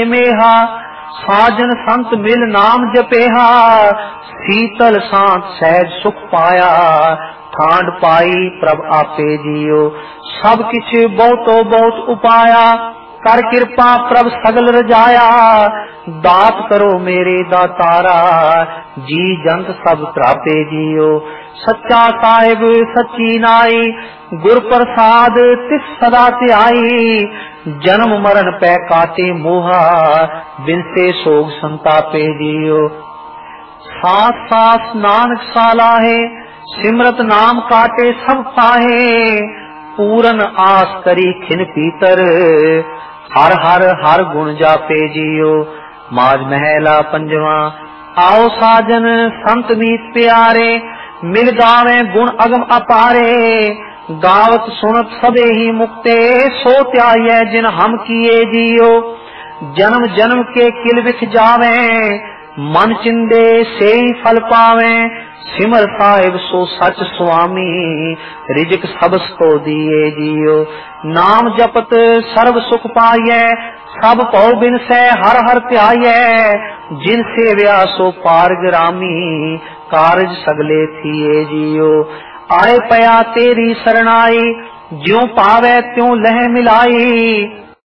मेहा साजन संत मिल नाम जपेहा, शीतल शांत सहज सुख पाया, ठांड पाई प्रभ आपे जियो। सब किछ बहुतो बहुत उपाया, कर कृपा प्रभ सगल रजाया, दात करो मेरे दातारा, जी जंत सब त्रापे जियो। सच्चा साहिब सच्ची नाई, गुर प्रसाद तिस सदा ध्याई, जन्म मरण पै काटे मोहा, बिनसे सोग संतापे जियो। सास सास नानक सालाहे, सिमरत नाम काटे सब पाहे, पूरन आस करी खिन पीतर, हर हर हर गुण जापे जियो। माज महला पंजवा। आओ साजन संत मीत प्यारे, मिल गावे गुण अगम अपारे, गावत सुनत सबे ही मुक्ते, सो त्याये जिन हम किए जियो। जन्म जन्म के किल बिख जावे, मन चिंदे से ही फल पावे, सिमर साहिब सो सच स्वामी, रिजक सबस को दिए जियो। नाम जपत सर्व सुख पाइए, सब पौ बिन से हर हर ध्याये, जिन सेव्या सो पार ग्रामी, कारज सगले थिए जियो। आए पया तेरी शरणाई, ज्यों पावे त्यों लह मिलाई,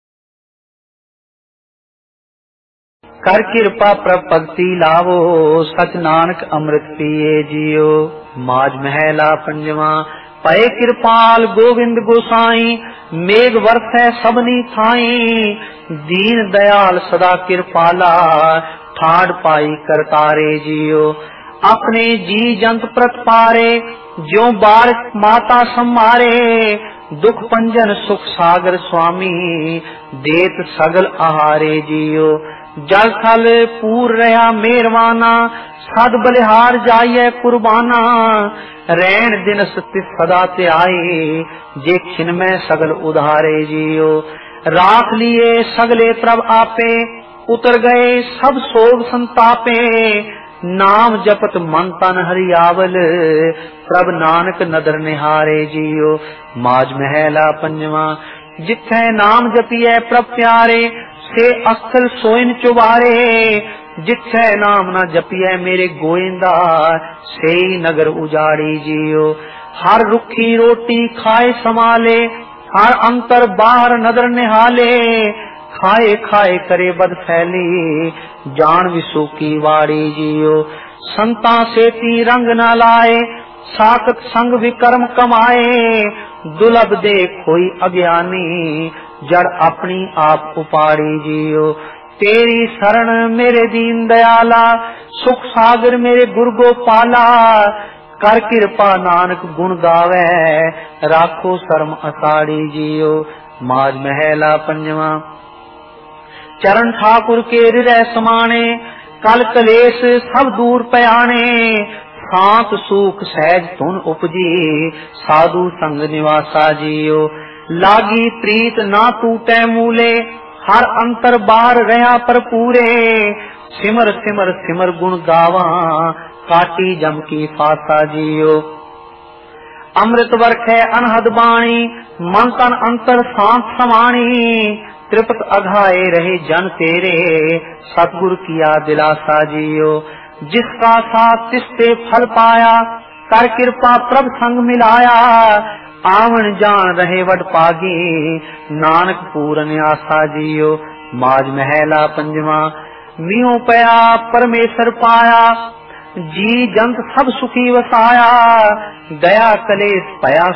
कर कृपा प्रपत्ति लावो, सच नानक अमृत पिए जियो। माज महला पंजवा। पए कृपाल गोविंद गोसाई, मेघ वर्षै सबनी थाई, दीन दयाल सदा कृपाला, ठाड़ पाई करतारे जियो। अपने जी जंत प्रत पारे, ज्यों बार माता सम्मारे, दुख पंजन सुख सागर स्वामी, देत सगल आहारे जियो। जल थल पूर रहा मेहरवाना, सद बलिहार जाइए कुर्बाना, रैन दिन तिस सदा त्याई, जे खिन में सगल उधारे जियो। राख लिए सगले प्रभ आपे, उतर गए सब सोग संतापे, नाम जपत मन तन हरियावल, प्रभ नानक नदर निहारे जियो। माज महला पंजवा। जिथे नाम जपिए प्रभ प्यारे, से अस्थल सोइन चुबारे, जिथे नाम न जपिए मेरे गोइंदा, से नगर उजाड़ी जियो। हर रुखी रोटी खाए संभाले, हर अंतर बाहर नदर निहाले, खाए खाए करे बद फैली, जान विसु की वाड़ी जियो। संता सेती रंग न लाए, साकत संग विकर्म कमाए, दुलभ दे कोई अज्ञानी, जड़ अपनी आप उपाड़ी जियो। तेरी शरण मेरे दीन दयाला, सुख सागर मेरे गुरु गोपाला, कर कृपा नानक गुण गावे, राखो शर्म असाड़ी जियो। माज महला पंजवा। चरण ठाकुर के हृदय समाने, कल कलेश सब दूर पयाने, शांत सुख सहज धुन उपजी, साधु संग निवासा जियो। लागी प्रीत ना टूटे मूले, हर अंतर बाहर रहा पर पूरे, सिमर सिमर सिमर गुण गावा, काटी जम की फासा जियो। अमृत वर्षै अनहद बाणी, मन तन अंतर शांत समाणी, त्रिपत अघाए रहे जन तेरे, सतगुरु किया दिलासा जियो। जिसका साथ तिसते फल पाया, कर कृपा प्रभ संग मिलाया, आवन जान रहे वड पागी, नानक पूरन आसा जियो। माज महला पंजवा। मियो पया परमेश्वर पाया, जी जंत सब सुखी वसाया, दया कलेश पया